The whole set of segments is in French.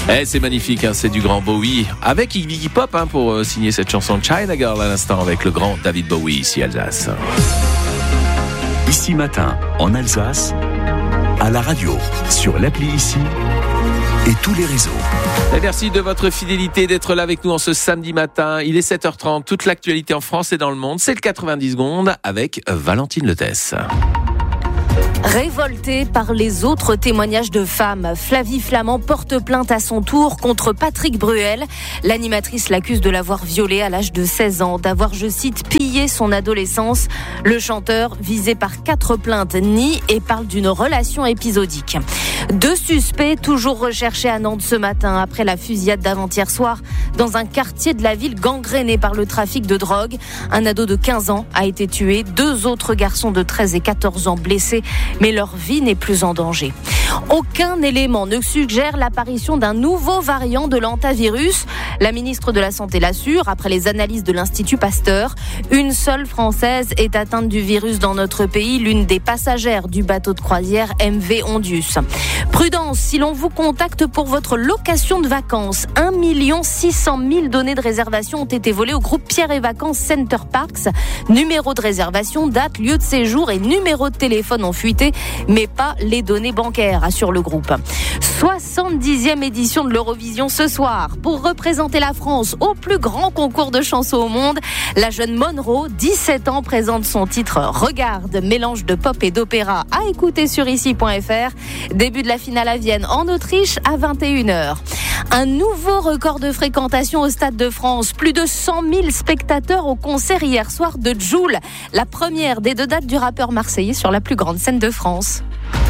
C'est magnifique, c'est du grand Bowie. Avec Iggy Pop pour signer cette chanson China Girl à l'instant avec le grand David Bowie ici Alsace. Ici Matin, en Alsace, à la radio, sur l'appli Ici et tous les réseaux. Et merci de votre fidélité d'être là avec nous en ce samedi matin. Il est 7h30, toute l'actualité en France et dans le monde. C'est le 90 secondes avec Valentine Letès. Révoltée par les autres témoignages de femmes, Flavie Flament porte plainte à son tour contre Patrick Bruel. L'animatrice l'accuse de l'avoir violée à l'âge de 16 ans, d'avoir, je cite, pillé son adolescence. Le chanteur, visé par 4 plaintes, nie et parle d'une relation épisodique. 2 suspects toujours recherchés à Nantes ce matin après la fusillade d'avant-hier soir dans un quartier de la ville gangréné par le trafic de drogue. Un ado de 15 ans a été tué, 2 autres garçons de 13 et 14 ans blessés, mais leur vie n'est plus en danger. Aucun élément ne suggère l'apparition d'un nouveau variant de l'hantavirus. La ministre de la Santé l'assure, après les analyses de l'Institut Pasteur. Une seule Française est atteinte du virus dans notre pays, l'une des passagères du bateau de croisière MV Ondius. Prudence, si l'on vous contacte pour votre location de vacances, 1 600 000 données de réservation ont été volées au groupe Pierre et Vacances Center Parks. Numéro de réservation, date, lieu de séjour et numéro de téléphone ont fuité, mais pas les données bancaires, assure le groupe. 70e édition de l'Eurovision ce soir. Pour représenter la France au plus grand concours de chansons au monde, la jeune Monroe, 17 ans, présente son titre « Regarde », mélange de pop et d'opéra à écouter sur ici.fr. Début de la finale à Vienne, en Autriche, à 21h. Un nouveau record de fréquentation au Stade de France. Plus de 100 000 spectateurs au concert hier soir de Jul, la première des 2 dates du rappeur marseillais sur la plus grande scène de France.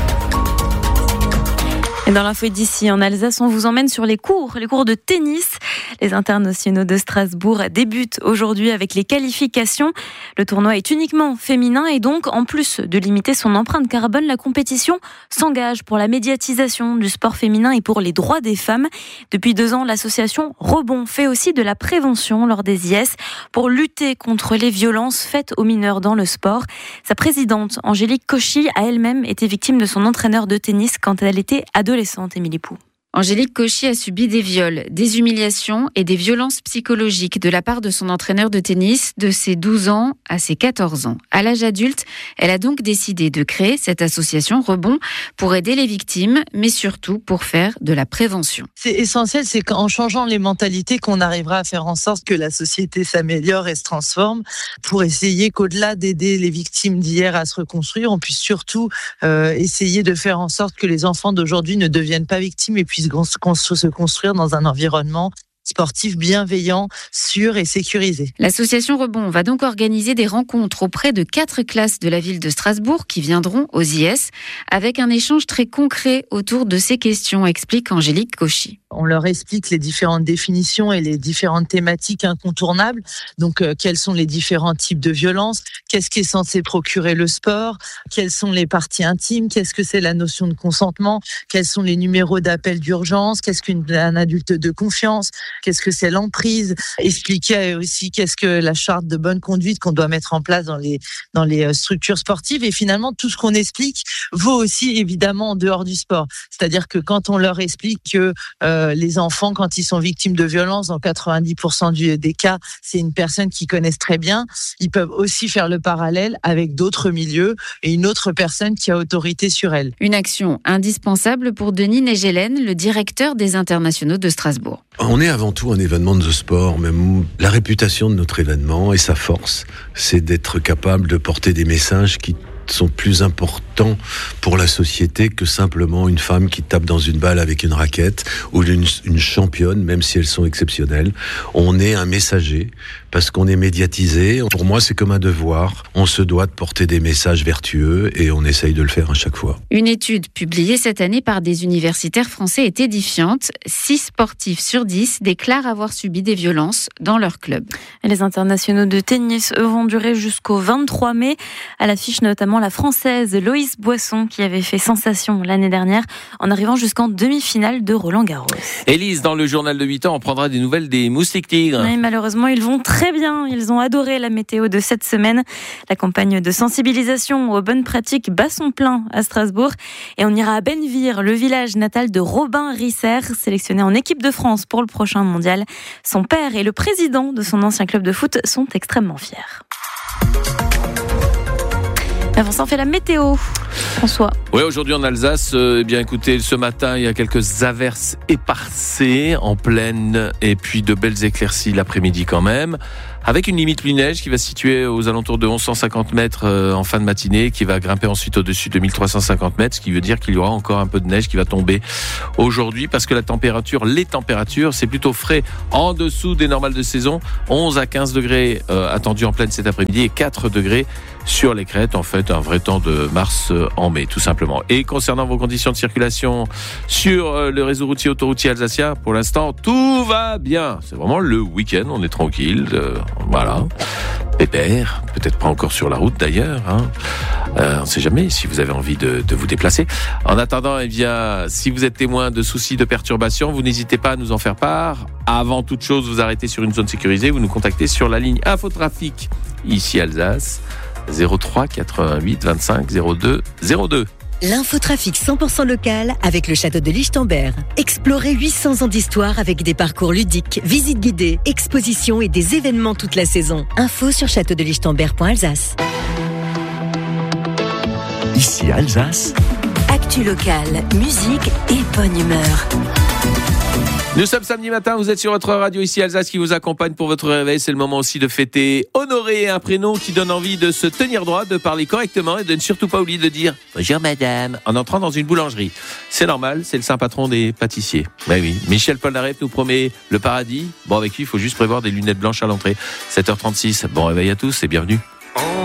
Et dans l'info d'ici, en Alsace, on vous emmène sur les cours de tennis. Les internationaux de Strasbourg débutent aujourd'hui avec les qualifications. Le tournoi est uniquement féminin et donc, en plus de limiter son empreinte carbone, la compétition s'engage pour la médiatisation du sport féminin et pour les droits des femmes. Depuis 2 ans, l'association Rebond fait aussi de la prévention lors des IS pour lutter contre les violences faites aux mineurs dans le sport. Sa présidente, Angélique Cauchy, a elle-même été victime de son entraîneur de tennis quand elle était adolescente. Émilie Pou. Angélique Cauchy a subi des viols, des humiliations et des violences psychologiques de la part de son entraîneur de tennis de ses 12 ans à ses 14 ans. À l'âge adulte, elle a donc décidé de créer cette association Rebond pour aider les victimes, mais surtout pour faire de la prévention. C'est essentiel, c'est qu'en changeant les mentalités qu'on arrivera à faire en sorte que la société s'améliore et se transforme pour essayer qu'au-delà d'aider les victimes d'hier à se reconstruire, on puisse surtout essayer de faire en sorte que les enfants d'aujourd'hui ne deviennent pas victimes et puissent se construire dans un environnement sportif bienveillant, sûr et sécurisé. L'association Rebond va donc organiser des rencontres auprès de 4 classes de la ville de Strasbourg qui viendront aux IS avec un échange très concret autour de ces questions, explique Angélique Cauchy. On leur explique les différentes définitions et les différentes thématiques incontournables. Donc, quels sont les différents types de violences? Qu'est-ce qui est censé procurer le sport? Quelles sont les parties intimes? Qu'est-ce que c'est la notion de consentement? Quels sont les numéros d'appel d'urgence? Qu'est-ce qu'un adulte de confiance? Qu'est-ce que c'est l'emprise? Expliquer aussi qu'est-ce que la charte de bonne conduite qu'on doit mettre en place dans les structures sportives. Et finalement, tout ce qu'on explique vaut aussi évidemment en dehors du sport. C'est-à-dire que quand on leur explique que les enfants, quand ils sont victimes de violences, dans 90% des cas, c'est une personne qu'ils connaissent très bien, ils peuvent aussi faire le parallèle avec d'autres milieux et une autre personne qui a autorité sur elle. Une action indispensable pour Denis Negelen, le directeur des internationaux de Strasbourg. On est avant tout un événement de sport, même la réputation de notre événement et sa force, c'est d'être capable de porter des messages qui sont plus importants pour la société que simplement une femme qui tape dans une balle avec une raquette ou une championne, même si elles sont exceptionnelles. On est un messager parce qu'on est médiatisé. Pour moi, c'est comme un devoir. On se doit de porter des messages vertueux et on essaye de le faire à chaque fois. Une étude publiée cette année par des universitaires français est édifiante. 6 sportifs sur 10 déclarent avoir subi des violences dans leur club. Et les internationaux de tennis, eux, vont durer jusqu'au 23 mai. À l'affiche notamment la Française Loïs Boisson qui avait fait sensation l'année dernière en arrivant jusqu'en demi-finale de Roland-Garros. Élise, dans le journal de 8 ans, on prendra des nouvelles des moustiques tigres. Oui, malheureusement, ils vont très très bien. Ils ont adoré la météo de cette semaine. La campagne de sensibilisation aux bonnes pratiques bat son plein à Strasbourg. Et on ira à Bennevire, le village natal de Robin Risser, sélectionné en équipe de France pour le prochain mondial. Son père et le président de son ancien club de foot sont extrêmement fiers. Avant ça, on fait la météo. François. Oui, aujourd'hui en Alsace, bien écoutez, ce matin, il y a quelques averses éparcées en plaine et puis de belles éclaircies l'après-midi quand même, avec une limite pluie-neige qui va se situer aux alentours de 1150 mètres en fin de matinée, qui va grimper ensuite au-dessus de 1350 mètres, ce qui veut dire qu'il y aura encore un peu de neige qui va tomber aujourd'hui parce que les températures, c'est plutôt frais en dessous des normales de saison. 11 à 15 degrés attendus en plaine cet après-midi et 4 degrés sur les crêtes, en fait un vrai temps de mars en mai tout simplement. Et concernant vos conditions de circulation sur le réseau routier autoroutier alsacien, pour l'instant tout va bien, c'est vraiment le week-end, on est tranquille, voilà, pépère, peut-être pas encore sur la route d'ailleurs, on ne sait jamais si vous avez envie de vous déplacer. En attendant, eh bien, si vous êtes témoin de soucis, de perturbations, vous n'hésitez pas à nous en faire part. Avant toute chose, vous arrêtez sur une zone sécurisée, vous nous contactez sur la ligne Infotrafic ici Alsace 03 88 25 02 02. L'infotrafic 100% local avec le château de Lichtenberg. Explorez 800 ans d'histoire avec des parcours ludiques, visites guidées, expositions et des événements toute la saison. Info sur châteaudelichtenberg.alsace. Ici Alsace. Actu locale, musique et bonne humeur. Nous sommes samedi matin, vous êtes sur votre radio ici Alsace qui vous accompagne pour votre réveil. C'est le moment aussi de fêter Honoré, un prénom qui donne envie de se tenir droit, de parler correctement et de ne surtout pas oublier de dire « Bonjour madame » en entrant dans une boulangerie. C'est normal, c'est le saint patron des pâtissiers. Ben oui, Michel Polnareff nous promet le paradis. Bon, avec lui, il faut juste prévoir des lunettes blanches à l'entrée. 7h36, bon réveil à tous et bienvenue.